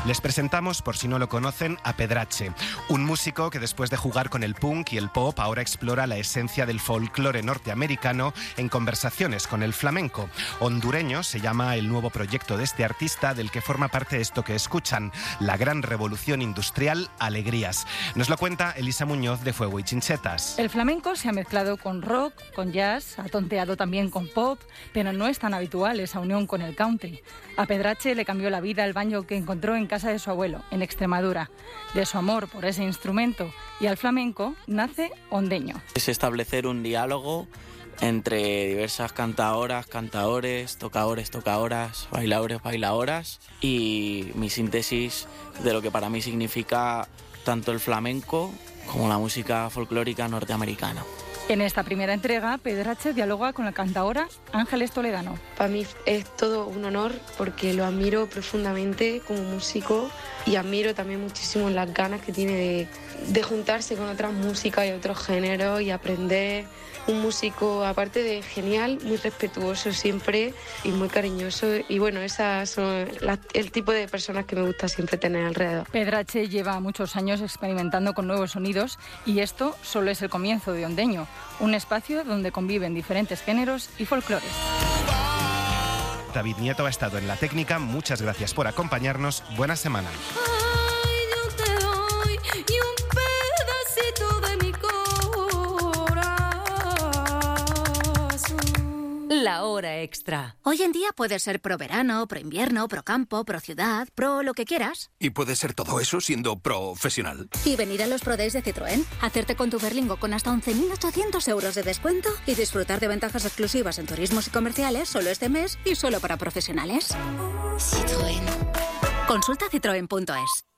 Les presentamos, por si no lo conocen, a Pedrache, un músico que después de jugar con el punk y el pop ahora explora la esencia del folclore norteamericano en conversaciones con el flamenco. Hondureño se llama el nuevo proyecto de este artista, del que forma parte esto que escuchan, la gran revolución industrial Alegrías. Nos lo cuenta Elisa Muñoz de Fuego y Chinchetas. El flamenco se ha mezclado con rock, con jazz, ha tonteado también con pop, pero no es tan habitual esa unión con el country. A Pedrache le cambió la vida el banjo que encontró en casa de su abuelo, en Extremadura. De su amor por ese instrumento y al flamenco nace Hondeño. Es establecer un diálogo entre diversas cantadoras, cantadores, tocadoras, bailadores, bailadoras, y mi síntesis de lo que para mí significa tanto el flamenco como la música folclórica norteamericana. En esta primera entrega, Pedrache dialoga con la cantaora Ángeles Toledano. Para mí es todo un honor porque lo admiro profundamente como músico y admiro también muchísimo las ganas que tiene de juntarse con otras músicas y otros géneros y aprender. Un músico, aparte de genial, muy respetuoso siempre y muy cariñoso. Y bueno, esas son el tipo de personas que me gusta siempre tener alrededor. Pedrache lleva muchos años experimentando con nuevos sonidos y esto solo es el comienzo de Hondeño, un espacio donde conviven diferentes géneros y folclores. David Nieto ha estado en la técnica. Muchas gracias por acompañarnos. Buena semana. La hora extra. Hoy en día puedes ser pro verano, pro invierno, pro campo, pro ciudad, pro lo que quieras. Y puedes ser todo eso siendo profesional. Y venir a los Pro Days de Citroën, hacerte con tu Berlingo con hasta 11.800 euros de descuento y disfrutar de ventajas exclusivas en turismos y comerciales solo este mes y solo para profesionales. Citroën. Consulta citroen.es.